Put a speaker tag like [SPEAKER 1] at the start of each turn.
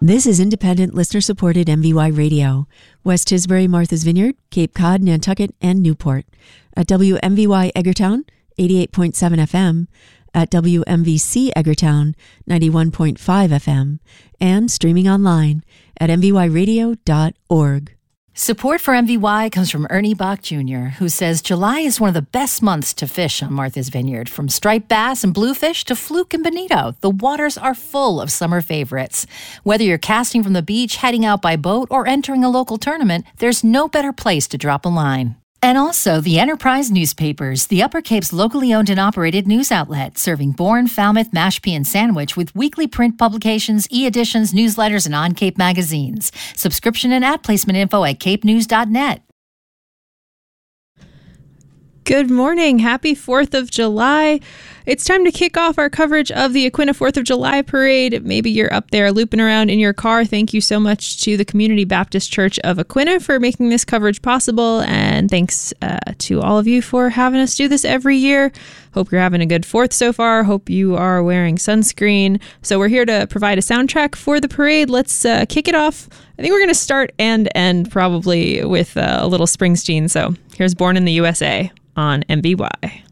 [SPEAKER 1] This is independent, listener-supported MVY Radio. West Tisbury, Martha's Vineyard, Cape Cod, Nantucket, and Newport. At WMVY Edgartown, 88.7 FM. At WMVC Edgartown, 91.5 FM. And streaming online at mvyradio.org.
[SPEAKER 2] Support for MVY comes from Ernie Bach Jr., who says July is one of the best months to fish on Martha's Vineyard. From striped bass and bluefish to fluke and bonito, the waters are full of summer favorites. Whether you're casting from the beach, heading out by boat, or entering a local tournament, there's no better place to drop a line. And also the Enterprise Newspapers, the Upper Cape's locally owned and operated news outlet, serving Bourne, Falmouth, Mashpee, and Sandwich with weekly print publications, e-editions, newsletters, and on-Cape magazines. Subscription and ad placement info at capenews.net.
[SPEAKER 3] Good morning. Happy 4th of July. It's time to kick off our coverage of the Aquinnah 4th of July Parade. Maybe you're up there looping around in your car. Thank you so much to the Community Baptist Church of Aquinnah for making this coverage possible. And thanks to all of you for having us do this every year. Hope you're having a good 4th so far. Hope you are wearing sunscreen. So we're here to provide a soundtrack for the parade. Let's kick it off. I think we're going to start and end probably with a little Springsteen. So here's Born in the USA on MVY.